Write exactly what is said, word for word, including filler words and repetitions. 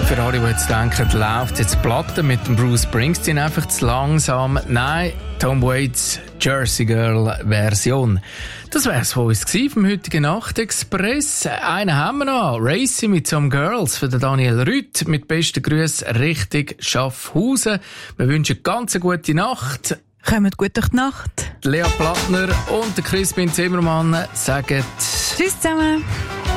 Für alle, die jetzt denken, läuft jetzt die Platte mit dem Bruce Springsteen einfach zu langsam. Nein, Tom Waits Jersey Girl Version. Das wär's von uns gewesen, vom heutigen Nachtexpress. Einen haben wir noch. Racy mit Some Girls für den Daniel Rüth. Mit besten Grüßen Richtung Schaffhausen. Wir wünschen ganz eine gute Nacht. Kommt gut durch die Nacht. Lea Plattner und der Crispin Zimmermann sagen Tschüss zusammen.